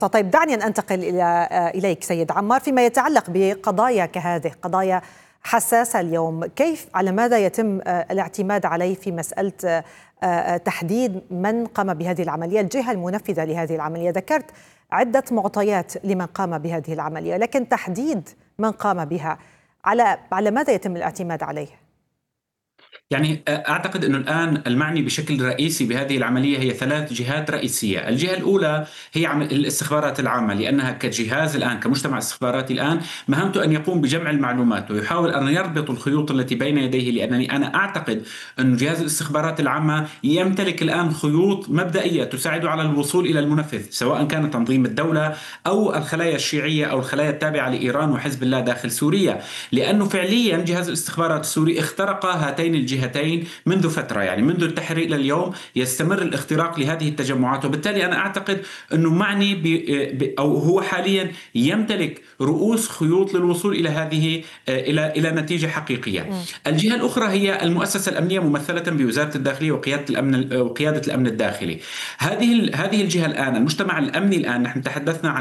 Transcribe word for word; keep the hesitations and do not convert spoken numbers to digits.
طيب دعني أن أنتقل إلى إليك سيد عمار فيما يتعلق بقضايا كهذه، قضايا حساسة اليوم. كيف على ماذا يتم الاعتماد عليه في مسألة تحديد من قام بهذه العملية، الجهة المنفذة لهذه العملية؟ ذكرت عدة معطيات لمن قام بهذه العملية، لكن تحديد من قام بها على على ماذا يتم الاعتماد عليه؟ يعني أعتقد أنه الآن المعني بشكل رئيسي بهذه العملية هي ثلاث جهات رئيسية. الجهة الأولى هي الاستخبارات العامة، لأنها كجهاز الآن كمجتمع استخباراتي الآن مهمته أن يقوم بجمع المعلومات ويحاول أن يربط الخيوط التي بين يديه، لأنني أنا أعتقد أن جهاز الاستخبارات العامة يمتلك الآن خيوط مبدئية تساعد على الوصول إلى المنفذ، سواء كان تنظيم الدولة أو الخلايا الشيعية أو الخلايا التابعة لإيران وحزب الله داخل سوريا، لأنه فعليا جهاز الاستخبارات السوري اخترق هاتين الجهتين منذ فترة، يعني منذ التحرير إلى اليوم يستمر الاختراق لهذه التجمعات. وبالتالي أنا أعتقد أنه معني ب أو هو حاليا يمتلك رؤوس خيوط للوصول إلى هذه إلى إلى نتيجة حقيقية. م. الجهة الأخرى هي المؤسسة الأمنية ممثلة بوزارة الداخلية وقيادة الأمن وقيادة الأمن الداخلي. هذه هذه الجهة الآن، المجتمع الأمني الآن، نحن تحدثنا عن